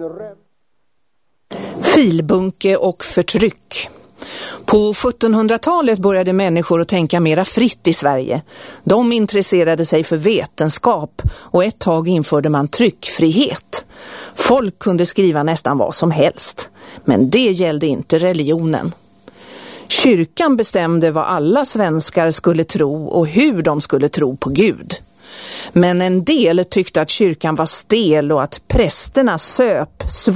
Filbunke och förtryck. På 1700-talet började människor att tänka mera fritt i Sverige. De intresserade sig för vetenskap och ett tag införde man tryckfrihet. Folk kunde skriva nästan vad som helst, men det gällde inte religionen. Kyrkan bestämde vad alla svenskar skulle tro och hur de skulle tro på Gud. Men en del tyckte att kyrkan var stel och att prästerna söp,